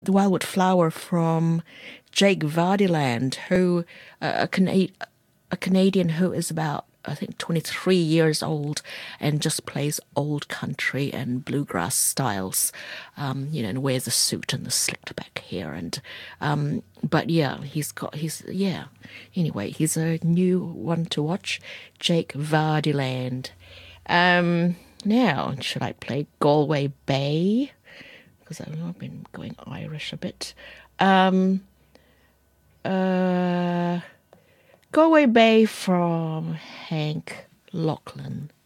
The Wildwood Flower from Jake Vardyland, who a Canadian who is about I think 23 years old and just plays old country and bluegrass styles, and wears a suit and the slicked back hair but yeah, he's Anyway, he's a new one to watch, Jake Vardyland. Now, should I play Galway Bay? Because I've been going Irish a bit. Um, uh, Galway Bay from Hank Lachlan.